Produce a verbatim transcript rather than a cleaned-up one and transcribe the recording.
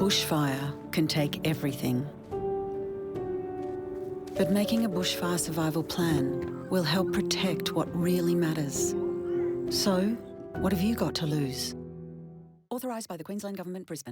bushfire can take everything. But making a bushfire survival plan will help protect what really matters. So, what have you got to lose? Authorised by the Queensland Government, Brisbane.